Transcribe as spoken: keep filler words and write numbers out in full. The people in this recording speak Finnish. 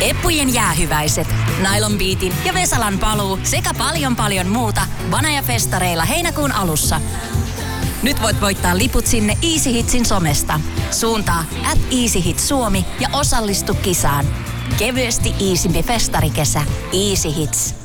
Eppujen jäähyväiset, Nylon Beatin ja Vesalan paluu sekä paljon paljon muuta Vanaja-festareilla heinäkuun alussa. Nyt voit voittaa liput sinne Easy Hitsin somesta. Suuntaa at Easy Hits Suomi ja osallistu kisaan. Kevyesti iisimpi festarikesä. Easy Hits.